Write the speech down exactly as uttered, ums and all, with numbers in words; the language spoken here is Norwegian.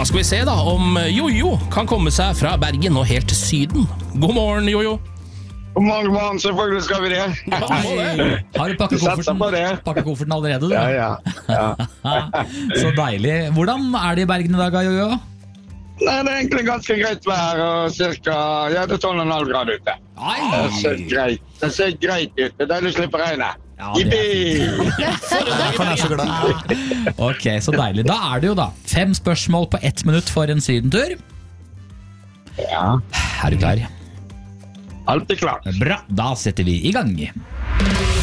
Da skal vi se da om Jojo kan komme seg fra Bergen og helt til Syden. God morgen, Jojo. God morgen, god morgen, selvfølgelig skal vi det. Har du pakket kofferten, pakket kofferten allerede? Du? Ja, ja. ja. Så deilig. Hvordan er det i Bergen i dag, Jojo? Nei, det er egentlig ganske greit vær, og cirka, ja, det er tolv komma fem grader ute. Ai. Det ser greit, det ser greit ut, det er deilig å slippe regnet. Ja, det er For er så glad. Ok, så deilig. Da er det jo da fem spørsmål på ett minutt for en sydentur. Ja. Er du klar? Alt er klart. Bra, da setter vi i gang.